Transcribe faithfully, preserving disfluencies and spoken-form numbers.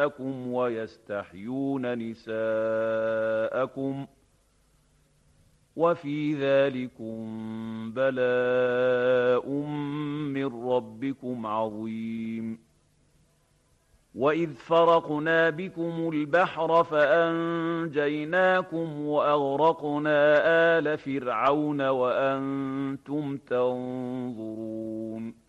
نِسَاءَكُمْ وَيَسْتَحْيُونَ نِسَاءَكُمْ ۚ وَفِي ذَٰلِكُم بَلَاءٌ مِّن رَّبِّكُمْ عَظِيمٌ. وَإِذْ فَرَقْنَا بِكُمُ الْبَحْرَ فَأَنجَيْنَاكُمْ وَأَغْرَقْنَا آلَ فِرْعَوْنَ وَأَنتُمْ تَنظُرُونَ